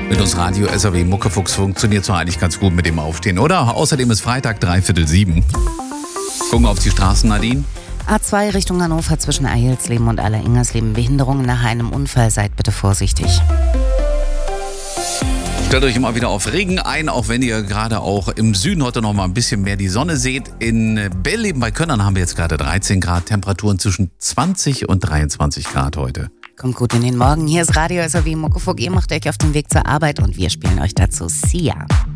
Mit uns Radio SAW Muckefuchs funktioniert so eigentlich ganz gut mit dem Aufstehen, oder? Außerdem ist Freitag 6:45. Gucken wir auf die Straßen, Nadine. A2 Richtung Hannover zwischen Eilsleben und Aller-Ingersleben. Behinderungen nach einem Unfall. Seid bitte vorsichtig. Stellt euch immer wieder auf Regen ein, auch wenn ihr gerade auch im Süden heute noch mal ein bisschen mehr die Sonne seht. In Belleben bei Könnern haben wir jetzt gerade 13 Grad, Temperaturen zwischen 20 und 23 Grad heute. Kommt gut in den Morgen. Hier ist Radio SAW Muckefuck. Ihr macht euch auf den Weg zur Arbeit und wir spielen euch dazu Sia.